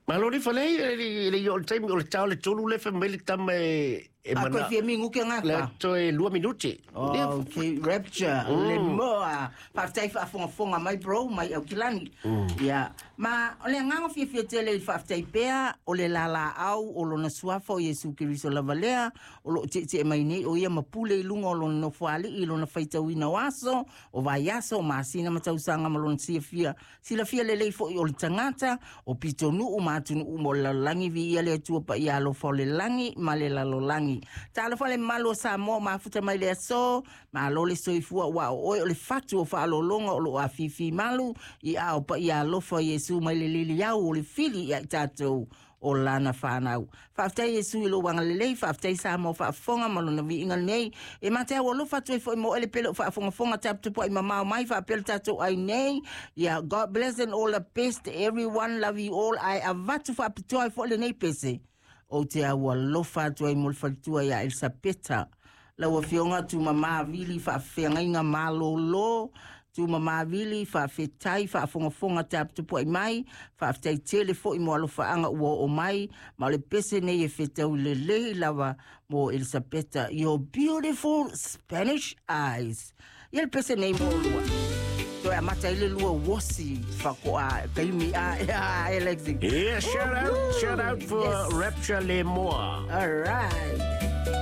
Ma lo falei le io il tempo il ciao le tolu le famiglie tam e Ako fia mingu ke ngaka. le to e 2 minuti. Okay, rapture, le moa. Faftai fonga mai bro, mai au kilani. Ya, ma ole nganga fia tele faftai pea, ole lala au, olo na suafa o Yesu Kiriso lavalea, olo te mai nei, o ia mapule ilunga olo no fuali, ilo na faita wina waso, o vaiaso, o masina matausanga malon fia. Sila fia lelei fo i ole tangata, o pito nuu matunu umo lalangi vi ia le tua pa ia lo fole langi, ma le lalo langi. Tala fale malo sa mo mafuta mai le so, ma lo le soifua wa o le fatu o fa lo longa o lo afifi malu, i a o pa ia lo fa Yesu mai le lili au o le fili ia tatou o lana whanau. Whaftai Yesu i lo wanga lelei, whaftai sa mo whaafonga malo na vi inga nei, e matea o lo fatu e fo i mo ele pele o whaafonga taptu po i mamao mai, whaapele tatou ai nei, yeah, God bless and all the best, everyone, love you all, ai avatu whaapitoa i fo le nei pese. O te aua lofa atua i molfalitua ia Elisapeta. Laua fionga tu mama vili whaafenga inga malolo, tu mama vili whaafetai, whaafongafonga te aptupo i mai, whaafetai telefo i mo alofa anga ua o mai, ma le pese nei e whetau le lehi lawa mo Elisapeta. Your beautiful Spanish eyes. Ia le pese nei mo lua. So I mata ile lua wosi whakoa kaimi Alexi. Yeah, shout out for Rapture Le Moa. All right.